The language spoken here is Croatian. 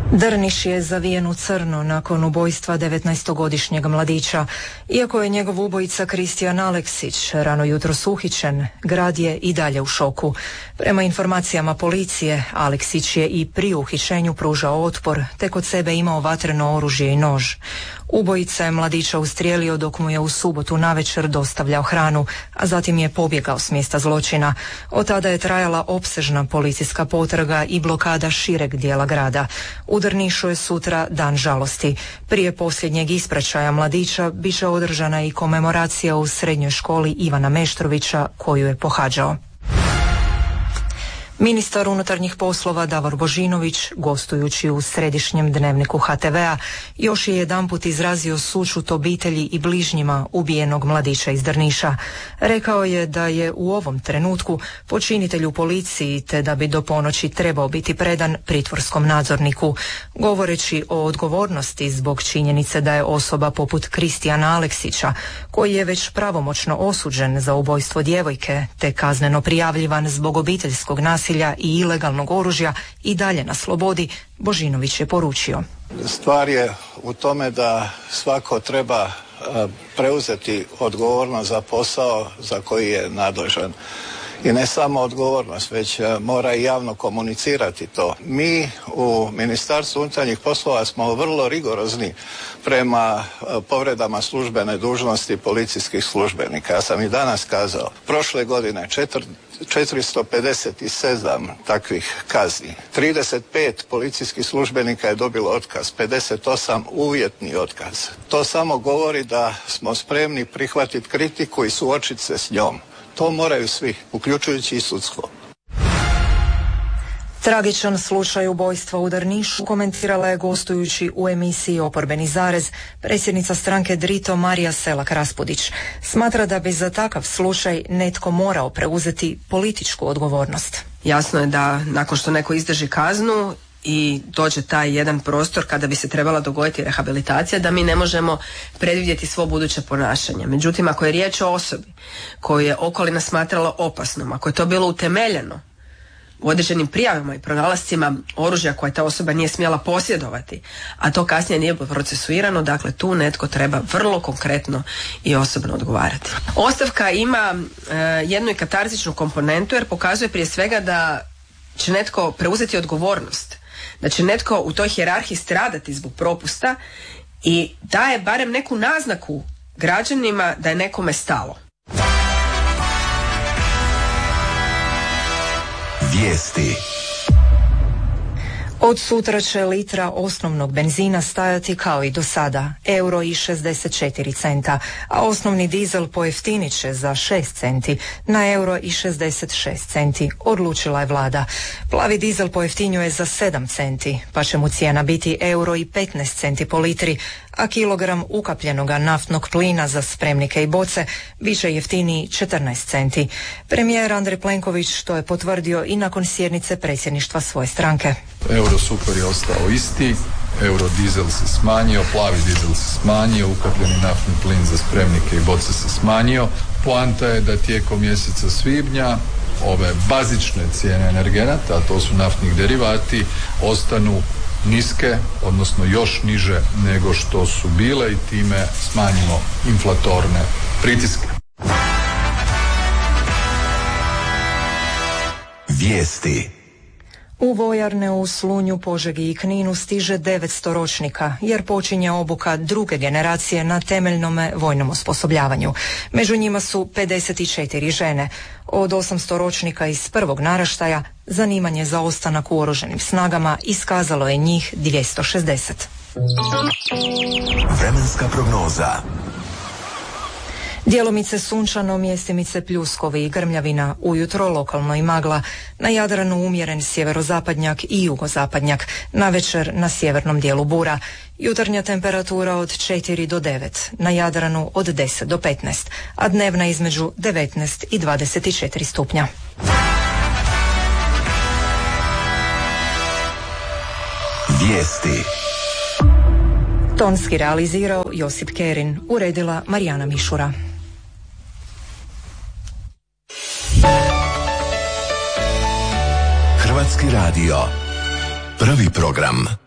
Drniš je zavijen u crno nakon ubojstva 19-godišnjeg mladića. Iako je njegov ubojica Kristijan Aleksić rano jutros uhićen, grad je i dalje u šoku. Prema informacijama policije, Aleksić je i pri uhićenju pružao otpor, te kod sebe imao vatreno oružje i nož. Ubojica je mladića ustrijelio dok mu je u subotu navečer dostavljao hranu, a zatim je pobjegao s mjesta zločina. Od tada je trajala opsežna policijska potraga i blokada šireg dijela grada. U Drnišu je sutra dan žalosti. Prije posljednjeg ispraćaja mladića bit će održana i komemoracija u srednjoj školi Ivana Meštrovića koju je pohađao. Ministar unutarnjih poslova Davor Božinović, gostujući u središnjem dnevniku HTV-a, još je jedanput izrazio sućut obitelji i bližnjima ubijenog mladića iz Drniša. Rekao je da je u ovom trenutku počinitelj u policiji te da bi do ponoći trebao biti predan pritvorskom nadzorniku. Govoreći o odgovornosti zbog činjenice da je osoba poput Kristijana Aleksića, koji je već pravomoćno osuđen za ubojstvo djevojke te kazneno prijavljivan zbog obiteljskog nasilja i ilegalnog oružja i dalje na slobodi, Božinović je poručio. Stvar je u tome da svako treba preuzeti odgovornost za posao za koji je nadležan. I ne samo odgovornost, već mora i javno komunicirati to. Mi u Ministarstvu unutarnjih poslova smo vrlo rigorozni prema povredama službene dužnosti policijskih službenika. Ja sam i danas kazao, prošle godine 457 takvih kazni. 35 policijskih službenika je dobilo otkaz, 58 uvjetni otkaz. To samo govori da smo spremni prihvatiti kritiku i suočiti se s njom. To moraju svi, uključujući i sudstvo. Tragičan slučaj ubojstva u Drnišu komentirala je gostujući u emisiji Oporbeni zarez predsjednica stranke Drito Marija Selak-Raspudić. Smatra da bi za takav slučaj netko morao preuzeti političku odgovornost. Jasno je da nakon što neko izdrži kaznu i dođe taj jedan prostor kada bi se trebala dogoditi rehabilitacija, da mi ne možemo predvidjeti svo buduće ponašanje. Međutim, ako je riječ o osobi koju je okolina smatrala opasnom, ako je to bilo utemeljeno u određenim prijavama i pronalascima oružja koje ta osoba nije smjela posjedovati, a to kasnije nije procesuirano, dakle tu netko treba vrlo konkretno i osobno odgovarati. Ostavka ima jednu i katarzičnu komponentu jer pokazuje prije svega da će netko preuzeti odgovornost, da će netko u toj hijerarhiji stradati zbog propusta i daje barem neku naznaku građanima da je nekome stalo. Vijesti. Od sutra će litra osnovnog benzina stajati kao i do sada, €1,64, a osnovni dizel pojeftinit će za 6 centi na €1,66, odlučila je vlada. Plavi dizel pojeftinjuje za 7 centi, pa će mu cijena biti €1,15 po litri, a kilogram ukapljenoga naftnog plina za spremnike i boce bit će jeftiniji 14 centi. Premijer Andrej Plenković to je potvrdio i nakon sjednice predsjedništva svoje stranke. Eurosuper je ostao isti, eurodizel se smanjio, plavi dizel se smanjio, ukapljeni naftni plin za spremnike i boce se smanjio. Poanta je da tijekom mjeseca svibnja ove bazične cijene energenata, a to su naftnih derivati, ostanu niske, odnosno još niže nego što su bile i time smanjimo inflatorne pritiske. Vijesti. U vojarne u Slunju, Požegi i Kninu stiže 900 ročnika, jer počinje obuka druge generacije na temeljnom vojnom osposobljavanju. Među njima su 54 žene. Od 800 ročnika iz prvog naraštaja zanimanje za ostanak u oružanim snagama iskazalo je njih 260. Vremenska prognoza. Djelomice sunčano, mjestimice pljuskovi i grmljavina, ujutro lokalno i magla, na Jadranu umjeren sjeverozapadnjak i jugozapadnjak, navečer na sjevernom dijelu bura. Jutarnja temperatura od 4 do 9, na Jadranu od 10 do 15, a dnevna između 19 i 24 stupnja. Vijesti. Tonski realizirao Josip Kerin, uredila Marijana Mišura. Hrvatski radio. Prvi program.